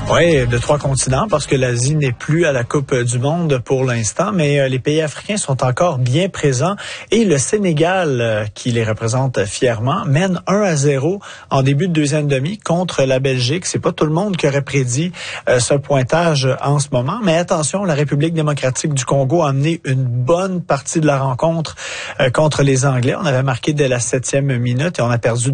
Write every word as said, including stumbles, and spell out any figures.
Oui, de trois continents, parce que l'Asie n'est plus à la Coupe du Monde pour l'instant, mais euh, les pays africains sont encore bien présents et le Sénégal, euh, qui les représente fièrement, mène un à zéro en début de deuxième demi contre la Belgique. C'est pas tout le monde qui aurait prédit euh, ce pointage en ce moment, mais attention, la République démocratique du Congo a mené une bonne partie de la rencontre euh, contre les Anglais. On avait marqué dès la septième minute et on a perdu